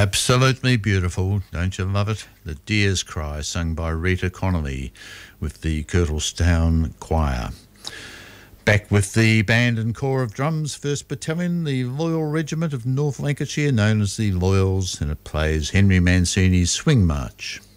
Absolutely beautiful, don't you love it? The Deer's Cry, sung by Rita Connolly with the Kirtlestown Choir. Back with the band and corps of drums, 1st Battalion, the Loyal Regiment of North Lancashire, known as the Loyals, and it plays Henry Mancini's Swing March.